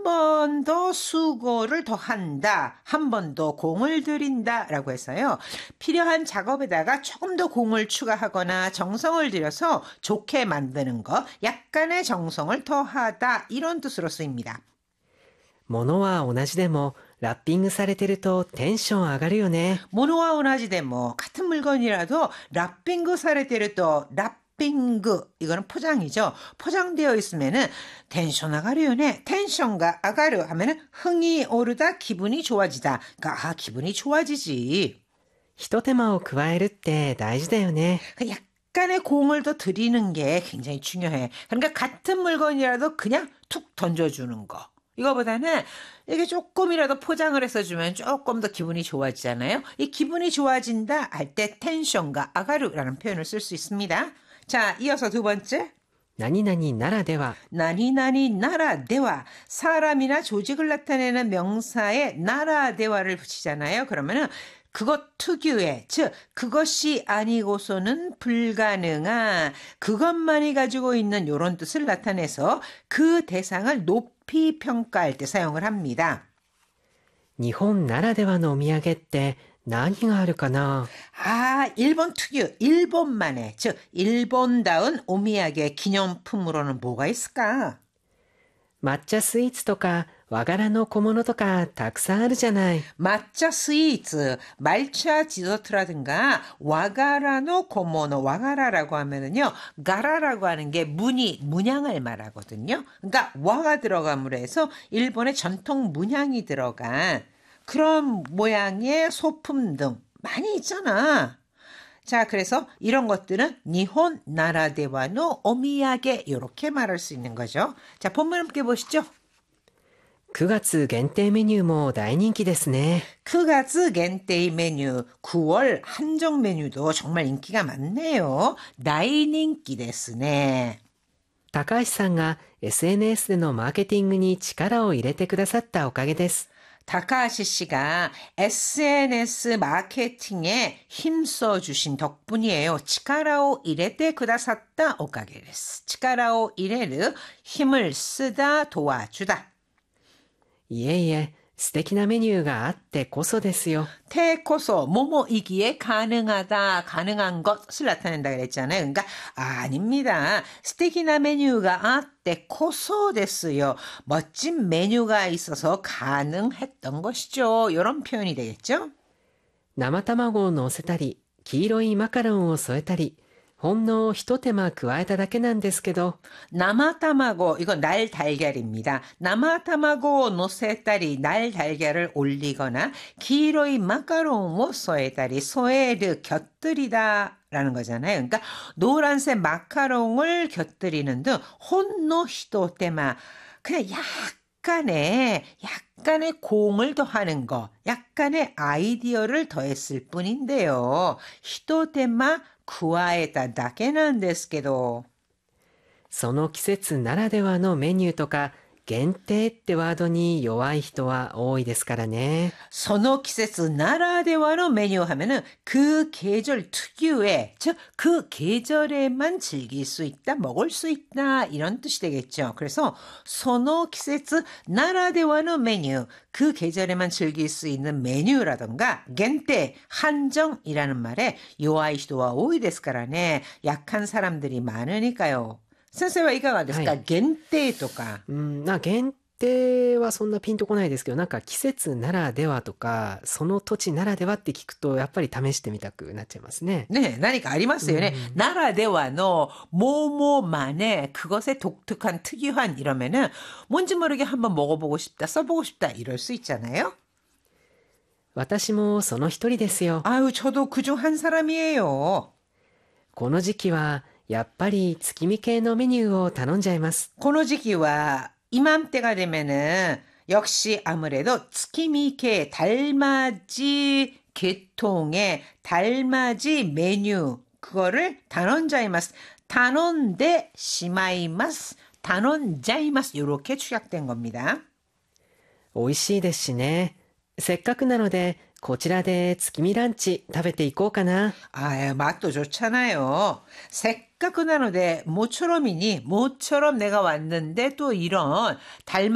번 더 수고를 더 한다. 한 번 더 공을 들인다. 라고 해서요. 필요한 작업에다가 조금 더 공을 추가하거나 정성을 들여서 좋게 만드는 거, 약간의 정성을 더하다. 이런 뜻으로 쓰입니다. 物は同じでもラッピングされてるとテンション上がるよね。 모노와 오나지데 뭐 같은 물건이라도 라핑그 사레테르또 라핑그 이거는 포장이죠. 포장되어 있으면은 텐션 아가르요네. 텐션가 아가르 하면은 흥이 오르다 기분이 좋아지다. 그러니까 기분이 좋아지지. ひと手間を加えるって大事だよね。 약간의 공을 더 들이는 게 굉장히 중요해. 그러니까 같은 물건이라도 그냥 툭 던져주는 거. 이거보다는 이게 조금이라도 포장을 해서 주면 조금 더 기분이 좋아지잖아요. 이 기분이 좋아진다 할 때 텐션과 아가루라는 표현을 쓸 수 있습니다. 자, 이어서 두 번째. 何々ならでは 나니나니 나라대화. 사람이나 조직을 나타내는 명사에 나라대화를 붙이잖아요. 그러면은 그것 특유의, 즉 그것이 아니고서는 불가능한, 그것만이 가지고 있는 이런 뜻을 나타내서 그 대상을 높이 평가할 때 사용을 합니다. 日本ならではのお土産って何があるかな。 일본 특유, 일본만의, 즉 일본다운 오미야게 기념품으로는 뭐가 있을까? 抹茶スイーツとか和柄の小物とかたくさんあるじゃない。 抹茶스위트, 말차 디저트라든가 와가라노 고모노, 와가라라고 하면은요, 가라라고 하는 게 무늬, 문양을 말하거든요. 그러니까 와가 들어감으로 해서 일본의 전통 문양이 들어간 그런 모양의 소품 등 많이 있잖아. 자, 그래서 이런 것들은 니혼 나라데와노 오미야게 이렇게 말할 수 있는 거죠. 자, 본문 함께 보시죠. 9月限定メニューも大人気ですね。 9월 겐테이 메뉴, 9월 한정 메뉴도 정말 인기가 많네요. 다이닝기 데스네. 高橋さんが SNS でのマーケティングに力を入れてくださったおかげです。 다카하시 씨가 SNS 마케팅에 힘써 주신 덕분이에요. 치카라오 이레테 쿠다사타 오카게데스. 치카라오 이레르 힘을 쓰다 도와주다. いえいえ、素敵なメニューがあってこそですよ。 태코소 뭐뭐이기에 가능하다 가능한 것을 나타낸다 그랬잖아요. 그러니까 아닙니다. 스테키나 메뉴가 아때 코소 됐어요. 멋진 메뉴가 있어서 가능했던 것이죠. 이런 표현이 되겠죠. 生卵を乗せたり、黄色いマカロンを添えたり、ほんの一手間加えただけなんですけど、 나마타마고 이건 날 달걀입니다. 나마타마고 노세다리 날 달걀을 올리거나 기로이 마카롱 소에다리 소에르 곁들이다 라는 거잖아요. 그러니까 노란색 마카롱을 곁들이는 등 혼노 히토테마 그냥 약간의 공을 더하는 거, 약간의 아이디어를 더했을 뿐인데요. 히토테마 구아에다 다케난ですけど、 その季節ならではのメニューとか限定ってワードに弱い人は多いですからね。 その季節 나라대화로 메뉴 하면은 그 계절 특유의, 즉 그 계절에만 즐길 수 있다, 먹을 수 있다 이런 뜻이 되겠죠. 그래서 その季節 나라대화로 메뉴, 그 계절에만 즐길 수 있는 메뉴라던가 겐테, 한정이라는 말에 요아이 히도와 오이ですからね. 약한 사람들이 많으니까요. 先生はいかがですか、限定とか。 限定はそんなピンとこないですけど、なんか季節ならではとか、その土地ならではって聞くと、やっぱり試してみたくなっちゃいますね。 네,何かありますよね. 나라대화의 뭐뭐만의 그것의 독특한 특유한 이러면은 뭔지 모르게 한번 먹어보고 싶다, 써보고 싶다 이럴 수 있잖아요. 私もその一人ですよ。 저도 그중 한 사람이에요. この時期はやっぱり月見系のメニューを頼んじゃいます。 고노지기와 이맘때가 되면은 역시 아무래도 츠키미케 달맞이 계통의 달맞이 메뉴 그거를 단원자이마스, 단원데 시마이마스, 단원자이마스 이렇게 축약된 겁니다. 美味しいですしね。せっかくなのでこちらで月見ランチ食べていこうかな。 맛도 좋잖아요.せっかくなので모처럼이니 모처럼 내가 왔는데 또 이런 닮